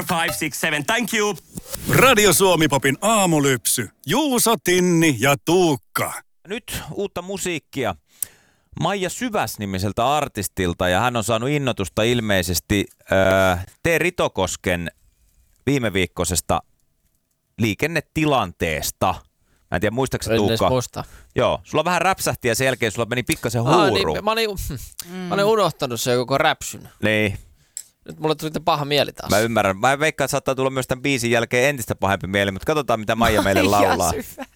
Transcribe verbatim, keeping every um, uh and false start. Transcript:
five, six, seven. Thank you. Radio Suomi-popin aamulypsy. Juuso, Tinni ja Tuukka. Nyt uutta musiikkia Maija Syväs-nimiseltä artistilta, ja hän on saanut innotusta ilmeisesti äh, T. Ritokosken viime viikkoisesta liikennetilanteesta. Mä en tiedä, muistaakseni Tuukka? Muista. Joo, sulla vähän räpsähti ja sen jälkeen sulla meni pikkasen Ah, huuru. niin, mä, olin, mm. mä olin unohtanut sen koko räpsyn. Niin. Nyt mulle tuli paha mieli taas. Mä ymmärrän. Mä veikkaan, että saattaa tulla myös tämän biisin jälkeen entistä pahempi mieli, mutta katsotaan, mitä Maija meille laulaa.